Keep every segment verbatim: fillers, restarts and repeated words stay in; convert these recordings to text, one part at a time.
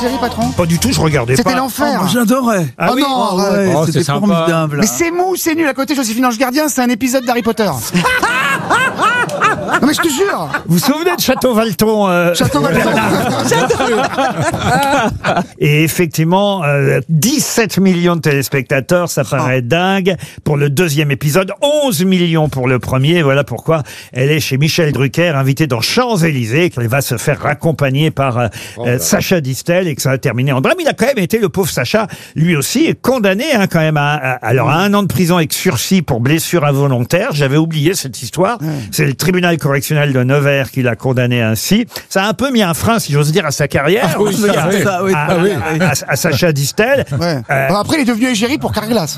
série, patron? Pas du tout, je regardais pas. C'était l'enfer. Oh, j'adorais. Ah oh oui. non, Ouais, ouais. Oh, c'était c'est sympa. formidable. Mais c'est mou, c'est nul. À côté, Joséphine Ange Gardien, c'est un épisode d'Harry Potter. Non mais je te jure. Vous vous souvenez de Château-Valton euh... Château Valton. Et effectivement, euh, dix-sept millions de téléspectateurs, ça paraît dingue pour le deuxième épisode, onze millions pour le premier. Voilà pourquoi elle est chez Michel Drucker, invitée dans Champs-Élysées, qu'elle va se faire raccompagner par euh, euh, Sacha Distel et que ça va terminer en drame. Il a quand même été, le pauvre Sacha, lui aussi, condamné hein, quand même à, à, alors, à un an de prison avec sursis pour blessure involontaire. J'avais oublié cette histoire. C'est le tribunal correctionnel de Nevers qui l'a condamné ainsi. Ça a un peu mis un frein, si j'ose dire, à sa carrière. Ah oui, Je veux dire, ça, oui. Ça, oui. à, Ah oui. à- à- à Sacha Distel. Ouais. Euh, Bon, après, il est devenu égérie pour Carglass.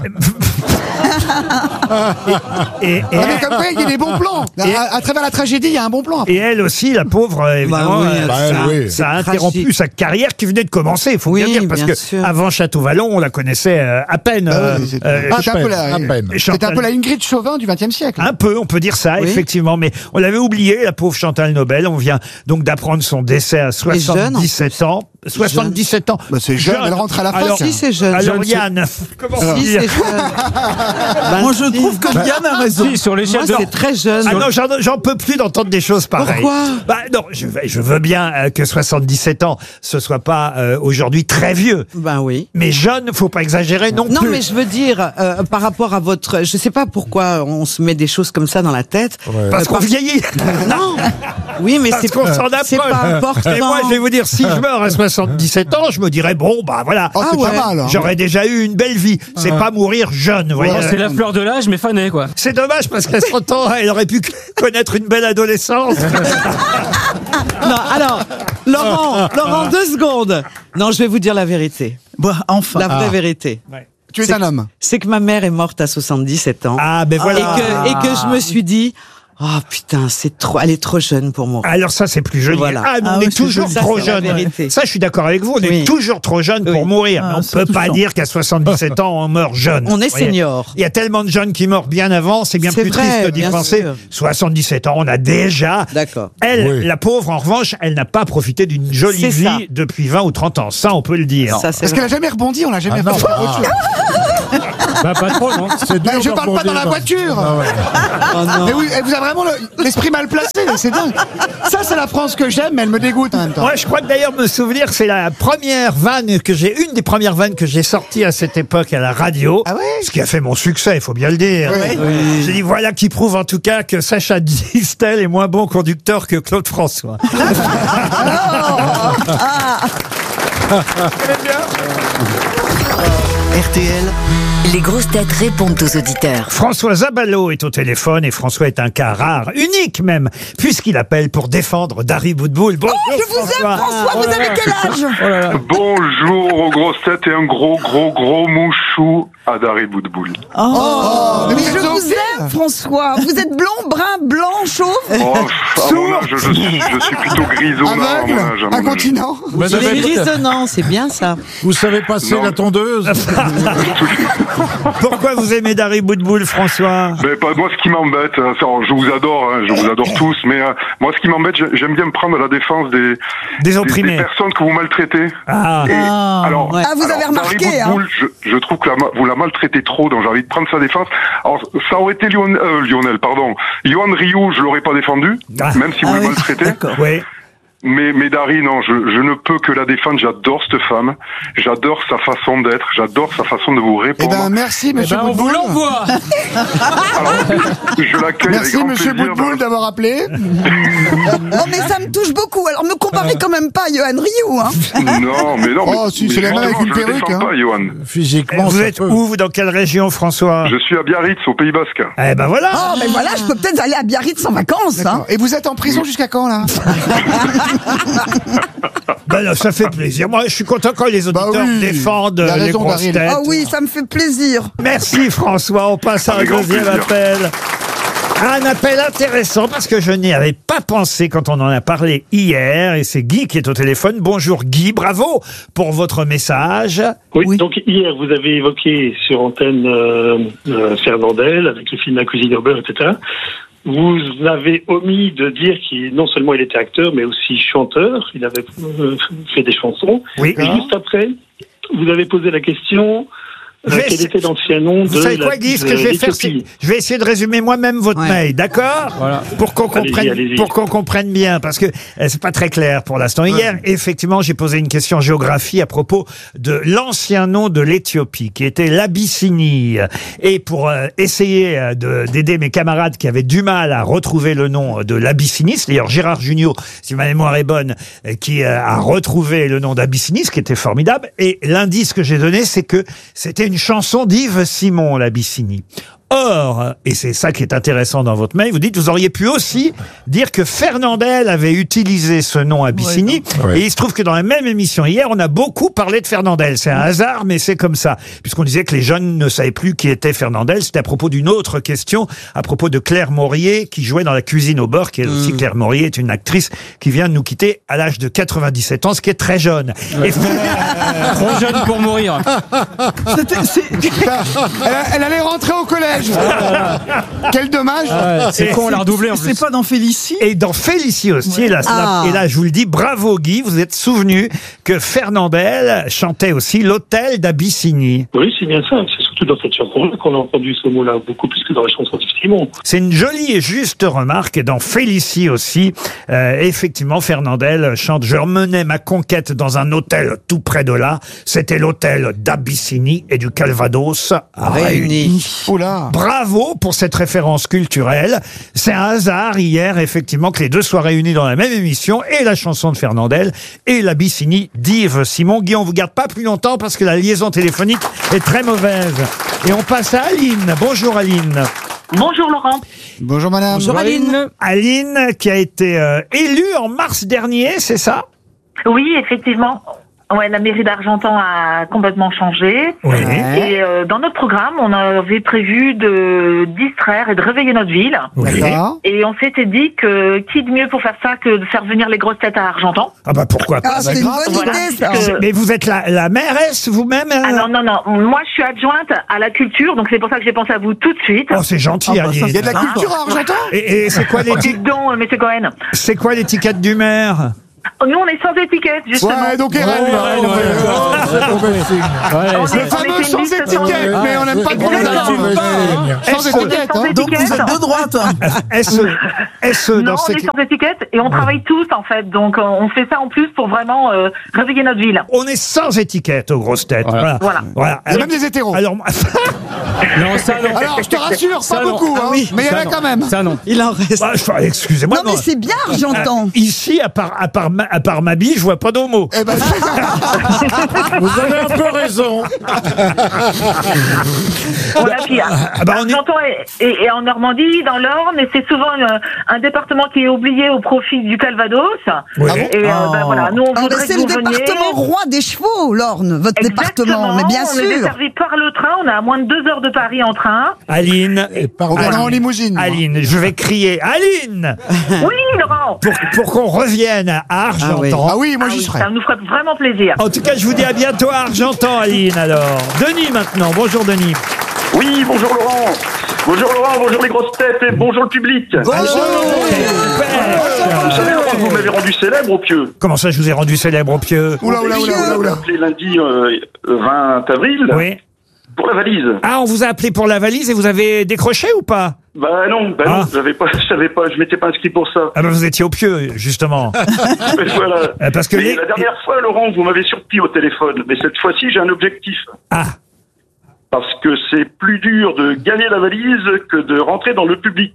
et, et, Ah, mais comme quoi, il y a des bons plans. À, à travers la tragédie, il y a un bon plan. et elle aussi, la pauvre, euh, évidemment, Bah oui, euh, bah ça, elle, oui. ça a C'est interrompu tragique. sa carrière qui venait de commencer, il faut Oui, bien dire, parce bien que sûr. avant Château-Vallon, on la connaissait euh, à peine. Ah euh, oui, c'était euh, ah, c'était un peu la, à peine. c'était un peu la Ingrid Chauvin du vingtième siècle. Un peu, on peut dire ça, Oui. effectivement, mais on l'avait oublié, la pauvre Chantal Nobel. On vient donc d'apprendre son décès à soixante-dix-sept ans. soixante-dix-sept ans. Bah, c'est jeune, elle rentre à la fac. Alors, Si, c'est jeune. alors Jeune, Yann, comment Si, dire c'est jeune. Moi, je trouve que Yann a raison. Si, sur l'échelle Moi, de... c'est très jeune. Ah non, j'en, j'en peux plus d'entendre des choses pareilles. Pourquoi Bah non, je, veux- je veux bien euh, que soixante-dix-sept ans, ce soit pas euh, aujourd'hui très vieux. Ben oui. Mais jeune, faut pas exagérer non, Non, plus. mais je veux dire, euh, par rapport à votre... Je sais pas pourquoi on se met des choses comme ça dans la tête. Parce Euh, qu'on par- vieillit. Non. Oui, mais Parce c'est qu'on s'en c'est approche. pas important. Et moi, je vais vous dire, si je meurs à soixante-dix-sept ans, je me dirais, bon, bah voilà, Oh, c'est Ah pas ouais. mal. hein. j'aurais déjà eu une belle vie. C'est pas mourir jeune, vous voyez. Oh, c'est la fleur de l'âge, mais fanée, quoi. C'est dommage parce qu'à cent ans, elle aurait pu connaître une belle adolescence. Non, alors, Laurent, Laurent, deux secondes. Non, je vais vous dire la vérité. Bah, enfin. La vraie Ah. vérité. Tu es C'est- un homme. C'est que ma mère est morte à soixante-dix-sept ans. Ah, ben voilà. Et que, et que je me suis dit, oh putain, c'est trop, elle est trop jeune pour mourir. Alors ça, c'est plus joli. Voilà. Ah, mais Ah on oui, est c'est toujours joli. Ça, trop c'est la jeune. vérité. Ça, je suis d'accord avec vous. On est Oui. toujours trop jeune pour Oui. mourir. Ah, Mais on c'est peut pas touchant. dire qu'à soixante-dix-sept ans, on meurt jeune. On est Vous voyez. senior. Il y a tellement de jeunes qui meurent bien avant. C'est bien C'est plus vrai, triste d'y bien penser. sûr. soixante-dix-sept ans, on a déjà. D'accord. Elle, Oui. la pauvre, en revanche, elle n'a pas profité d'une jolie C'est vie ça. depuis vingt ou trente ans. Ça, on peut le dire. Ça, c'est Parce vrai. qu'elle a jamais rebondi, on l'a jamais Ah non, rebondi. ah. Bah, pas trop, non. C'est Bah, dur je de parle pas dans la rebondir. voiture. Ah ouais. Oh non. Mais oui, elle vous a vraiment le- l'esprit mal placé, là, c'est dingue. Ça, c'est la France que j'aime, mais elle me dégoûte en même temps. Moi, je crois que d'ailleurs me souvenir, c'est la première vanne que j'ai, une des premières vannes que j'ai sorties à cette époque à la radio. Ah ouais Ce qui a fait mon succès, il faut bien le dire. Oui. Oui. J'ai dit voilà qui prouve en tout cas que Sacha Distel est moins bon conducteur que Claude François. R T L, Les grosses têtes répondent aux auditeurs. François Zabalo est au téléphone et François est un cas rare, unique même, puisqu'il appelle pour défendre Dari Boudboul. Bonjour Je vous aime, François, vous avez quel âge? Bonjour aux grosses têtes et un gros, gros, gros mouchou à Dari Boudboul. Oh, mais Mais vous je êtes vous zoophile. aime, François. Vous êtes blond, brun, blanc, chauve? Oh, à mon âge, je suis, je suis plutôt grisonnant à mon Aveugle, âge. à mon âge. incontinent. Bah, ça Il va est être- grisonnant, c'est bien ça. Vous savez passer Non. la tondeuse? Pourquoi vous aimez Dari Boudboul, François? Mais pas, moi, ce qui m'embête, euh, c'est- alors, je vous adore, hein, je vous adore tous, mais euh, moi, ce qui m'embête, j'ai- j'aime bien me prendre à la défense des, Des des, des opprimés. personnes que vous maltraitez. Ah, Et, Ah, alors, ouais. Ah, vous avez alors, remarqué, Dari hein. Boudboul, je, je trouve que la, ma- vous la maltraitez trop, donc j'ai envie de prendre sa défense. Alors, ça aurait été Lionel, euh, Lionel pardon, Yohan Ryu, je l'aurais pas défendu, Ah. même si vous Ah le oui, maltraitez. d'accord. oui. Mais, mais Dari, non, je, je ne peux que la défendre. J'adore cette femme. J'adore sa façon d'être. J'adore sa façon de vous Eh répondre. ben, merci, monsieur Ben, on vous Boudboul. l'envoie. Alors, je l'accueille avec Merci, grand monsieur plaisir. Boudboul, d'avoir appelé. Oh, mais ça me touche beaucoup. Alors, me comparez quand même pas à Yohan Ryu, hein. Non, mais non. Oh, mais, si, mais c'est la même avec justement, une je le perruque, défends hein. pas, Johan. Physiquement, Vous ça êtes peut. où, vous, dans quelle région, François? Je suis à Biarritz, au Pays Basque. Eh ben voilà. Oh, mais voilà, je peux peut-être aller à Biarritz en vacances, hein. D'accord. Et vous êtes en prison jusqu'à quand, là? Ben là, ça fait plaisir. Moi, je suis content quand les auditeurs Bah oui. défendent Il a les raison, grosses Daryl. têtes. Ah oui, ça me fait plaisir. Merci François, on passe à un Avec grand deuxième plaisir. appel. Un appel intéressant parce que je n'y avais pas pensé quand on en a parlé hier et c'est Guy qui est au téléphone. Bonjour Guy, bravo pour votre message. Oui, Oui. donc hier, vous avez évoqué sur antenne euh, euh, Fernandel avec le film La cuisine urbaine, et cetera. vous avez omis de dire qu'il non seulement il était acteur, mais aussi chanteur. Il avait euh, fait des chansons. Oui. Et juste après, vous avez posé la question... Je vais quel essayer- était l'ancien nom de Vous savez quoi, la- Guy, ce de que je vais faire, c'est l'Éthiopie. je vais essayer de résumer moi-même votre Ouais. mail, d'accord? Voilà. Pour qu'on Allez-y, comprenne, allez-y. pour qu'on comprenne bien, parce que euh, c'est pas très clair pour l'instant. Hier, effectivement, j'ai posé une question géographie à propos de l'ancien nom de l'Éthiopie, qui était l'Abyssinie. Et pour euh, essayer euh, de- d'aider mes camarades qui avaient du mal à retrouver le nom de l'Abyssinie, c'est d'ailleurs Gérard Jugnot, si ma mémoire est bonne, euh, qui euh, a retrouvé le nom d'Abyssinie, ce qui était formidable. Et l'indice que j'ai donné, c'est que c'était une chanson d'Yves Simon, l'Abyssinie. Or, et c'est ça qui est intéressant dans votre mail, vous dites, vous auriez pu aussi dire que Fernandel avait utilisé ce nom Abyssinie. Ouais. Et il se trouve que dans la même émission hier, on a beaucoup parlé de Fernandel. C'est un hasard, mais c'est comme ça. Puisqu'on disait que les jeunes ne savaient plus qui était Fernandel. C'était à propos d'une autre question, à propos de Claire Maurier, qui jouait dans La Cuisine au beurre, qui est aussi Claire Maurier, est une actrice qui vient de nous quitter à l'âge de quatre-vingt-dix-sept ans, ce qui est très jeune. Et- Trop jeune pour mourir. C'était- c'est- elle, elle allait rentrer au collège. Quel dommage. Ouais, c'est con, on l'a redoublé en plus. C'est pas dans Félicie? Et dans Félicie aussi, et, là, Ah. et là, je vous le dis, bravo Guy, vous êtes souvenu que Fernandel chantait aussi l'hôtel d'Abyssinie. Oui, c'est bien ça. C'est surtout dans cette chanson-là qu'on a entendu ce mot-là, beaucoup plus que dans la chanson d'Yves Simon. C'est une jolie et juste remarque, et dans Félicie aussi, euh, effectivement, Fernandel chante « Je remenais ma conquête dans un hôtel tout près de là, c'était l'hôtel d'Abyssinie et du Calvados réunis. » Oula. Bravo pour cette référence culturelle. C'est un hasard hier, effectivement, que les deux soient réunis dans la même émission, et la chanson de Fernandel et l'Abyssinie d'Yves Simon. Guy, on vous garde pas plus longtemps parce que la liaison téléphonique est très mauvaise. Et on passe à Aline. Bonjour Aline. Bonjour Laurent. Bonjour madame. Bonjour Aline. Aline qui a été euh, élue en mars dernier, c'est ça? Oui, effectivement. Ouais, la mairie d'Argentan a complètement changé. Oui. Et euh, dans notre programme, on avait prévu de distraire et de réveiller notre ville. Oui. D'accord. Et on s'était dit que qui de mieux pour faire ça que de faire venir les grosses têtes à Argentan. Ah bah pourquoi pas. Ah, c'est une bonne Voilà, idée, ça. puisque- Mais vous êtes la, la mairesse vous-même euh Ah non, non, non. Moi, je suis adjointe à la culture, donc c'est pour ça que j'ai pensé à vous tout de suite. Oh, c'est gentil, Ah bah, ça, Aline. Il y a de la culture à Argentan. Et, et c'est quoi l'éti- Dites donc, euh, monsieur Cohen. c'est quoi l'étiquette du maire? Nous, on est sans étiquette, justement. Ouais, donc Eren, Ouais, là, ouais, on- ouais, on- C'est mauvais signe. Ouais, On c'est- est- Le fameux on était sans une liste étiquette, sans- mais on n'aime pas trop les Exactement. armes. Sans Est-ce- étiquette, sans hein. Donc vous êtes de droite. Est-ce est-ce Non, dans on ces... est sans étiquette et on travaille tous en fait, donc euh, on fait ça en plus pour vraiment euh, réveiller notre ville. On est sans étiquette aux grosses têtes. Voilà. Voilà. Voilà. Il y a même des hétéros. Alors, Non, ça non. Alors, je te rassure, Ça, pas non. beaucoup, Ah hein, oui. mais il y en Ça, a non. quand même. Ça non. Il en reste. bah, je- excusez-moi. Non, mais c'est bien, Argentan. Ici, à part, à part, ma, à part ma bille, je vois pas d'homo. Eh ben, Vous avez un peu raison. Voilà, puis, Ah bah, on est- Argentan est, est- est en Normandie, dans l'Orne, et c'est souvent euh, un département qui est oublié au profit du Calvados. Oui. Et euh, ben, voilà, nous on Ah, mais voudrait c'est que le vous veniez. département roi des chevaux, l'Orne, votre Exactement, département, mais bien on est sûr. desservi par le train, on est à moins de deux heures de Paris en train. Aline, Pardon. on est en limousine. moi. Aline, je vais crier Aline Oui, Laurent. pour, pour qu'on revienne à Argentan. Ah oui, moi Ah j'y oui, serai. ça nous ferait vraiment plaisir. En tout cas, je vous dis à bientôt à Argentan, Aline, alors. Denis, maintenant. Bonjour, Denis. Oui, bonjour Laurent. Bonjour Laurent, bonjour les grosses têtes et bonjour le public. Super. Vous savez Laurent, vous m'avez rendu célèbre au pieu. Comment ça, je vous ai rendu célèbre au pieu? Oula, oula, oula, oula, oula. appelé lundi euh, vingt avril Oui. pour la valise. Ah, on vous a appelé pour la valise et vous avez décroché ou pas? Bah non, bah Ah. non, j'avais pas, je savais pas, je m'étais pas inscrit pour ça. Ah bah vous étiez au pieu, justement. Mais voilà. Euh, Parce que Mais les... la dernière fois, Laurent, vous m'avez surpris au téléphone, mais cette fois-ci, j'ai un objectif. Ah, Parce que c'est plus dur de gagner la valise que de rentrer dans le public.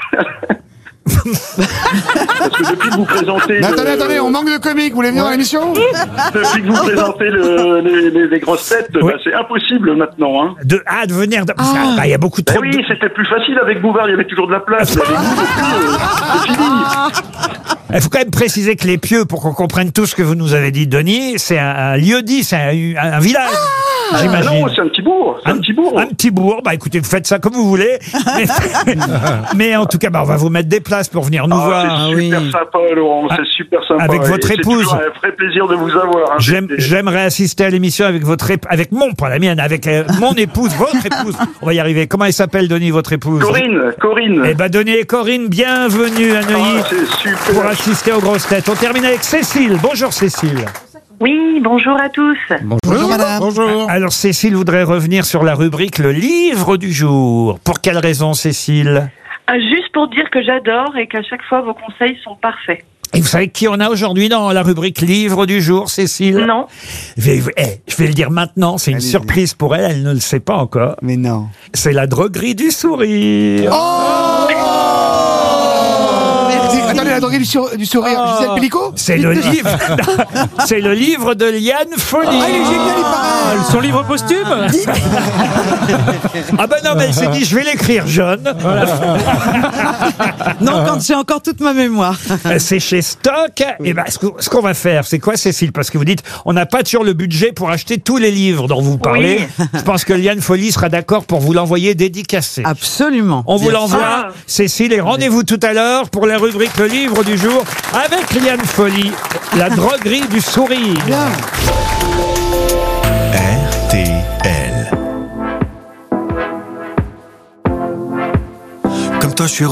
Parce que depuis que vous présentez... Mais attendez, le- attendez, on manque de comiques, vous voulez venir dans l'émission? Depuis que vous présentez le- les, les- les grosses têtes, Oui. bah, c'est impossible maintenant. Hein. de... ah, de venir... de- Ah, bah, il y a beaucoup Ben trop oui, de... c'était plus facile avec Bouvard, il y avait toujours de la place. Mais avec vous, depuis, euh, c'est fini. Il faut quand même préciser que les pieux, pour qu'on comprenne tout ce que vous nous avez dit, Denis, c'est un, un lieu-dit, c'est un, un- un village, Ah j'imagine. non, c'est un petit bourg. C'est un petit bourg. bourreau. Un petit bourg. Bah écoutez, vous faites ça comme vous voulez. Mais, mais en tout cas, bah, on va vous mettre des places pour venir nous Ah, voir. c'est super sympa, Laurent, c'est super sympa. Avec votre Et c'est épouse. toujours un vrai plaisir de vous avoir. hein. J'aime- C'est- J'aimerais assister à l'émission avec votre ép- avec mon, pas la mienne, avec euh, mon épouse, votre épouse. On va y arriver. Comment elle s'appelle, Denis, votre épouse? Corinne, Corinne. Eh ben, Denis et Corinne, bienvenue à Neuilly Ah, c'est super. pour assister aux grosses têtes. On termine avec Cécile. Bonjour Cécile. Oui, bonjour à tous. Bonjour, madame. Bonjour. Alors Cécile voudrait revenir sur la rubrique le livre du jour. Pour quelle raison, Cécile? Ah, juste pour dire que j'adore et qu'à chaque fois vos conseils sont parfaits. Et vous savez qui on a aujourd'hui dans la rubrique livre du jour, Cécile? Non. Je vais, eh, je vais le dire maintenant, c'est une Allez-y. surprise pour elle, elle ne le sait pas encore. Mais non. C'est la droguerie du sourire. Oh Attendez, la droguerie du, sur- du sourire. Gisèle Pellicot? C'est le livre, c'est le livre de Liane Folly. Ah, il est génial, il paraît. Son livre posthume. Ah ben non, mais elle s'est dit, je vais l'écrire jeune. Non, quand j'ai encore toute ma mémoire. C'est chez Stock. Et ben, ce que- ce qu'on va faire, c'est quoi, Cécile? Parce que vous dites, on n'a pas toujours le budget pour acheter tous les livres dont vous parlez. Oui. Je pense que Liane Folly sera d'accord pour vous l'envoyer dédicacé. Absolument. On vous l'envoie, Ah. Cécile, et rendez-vous tout à l'heure pour la rubrique Le livre du jour avec Liane Folly, la droguerie du sourire. R T L. Comme toi, je suis